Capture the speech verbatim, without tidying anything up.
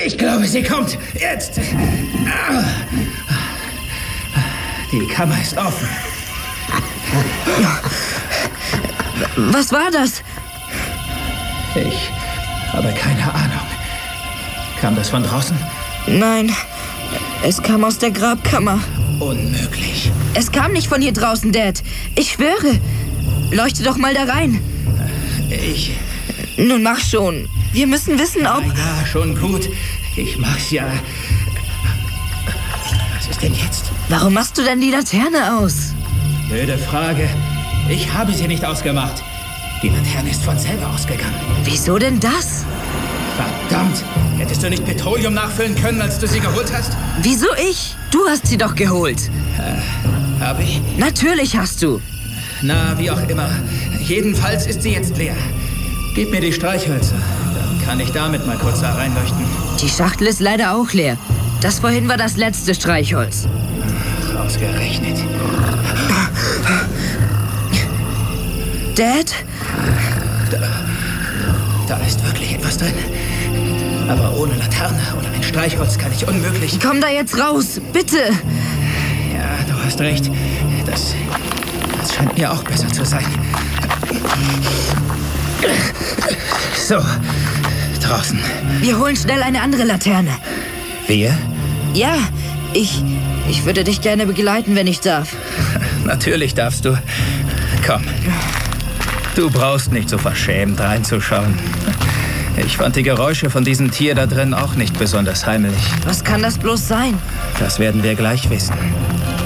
Ich glaube, sie kommt. Jetzt. Die Kammer ist offen. Was war das? Ich habe keine Ahnung. Kam das von draußen? Nein, es kam aus der Grabkammer. Unmöglich. Es kam nicht von hier draußen, Dad. Ich schwöre. Leuchte doch mal da rein. Ich... Nun mach schon. Wir müssen wissen, ob... Na ja, schon gut. Ich mach's ja. Was ist denn jetzt? Warum machst du denn die Laterne aus? Blöde Frage. Ich habe sie nicht ausgemacht. Die Laterne ist von selber ausgegangen. Wieso denn das? Verdammt! Hättest du nicht Petroleum nachfüllen können, als du sie geholt hast? Wieso ich? Du hast sie doch geholt. Äh, hab ich? Natürlich hast du. Na, wie auch immer. Jedenfalls ist sie jetzt leer. Gib mir die Streichhölzer. Dann kann ich damit mal kurz da reinleuchten. Die Schachtel ist leider auch leer. Das vorhin war das letzte Streichholz. Ausgerechnet. Dad? Da, da ist wirklich etwas drin. Aber ohne Laterne oder ein Streichholz kann ich unmöglich... Komm da jetzt raus, bitte! Ja, du hast recht. Das, das scheint mir auch besser zu sein. So, draußen. Wir holen schnell eine andere Laterne. Wir? Ja, ich... Ich würde dich gerne begleiten, wenn ich darf. Natürlich darfst du. Komm. Du brauchst nicht so verschämt reinzuschauen. Ich fand die Geräusche von diesem Tier da drin auch nicht besonders heimelig. Was kann das bloß sein? Das werden wir gleich wissen.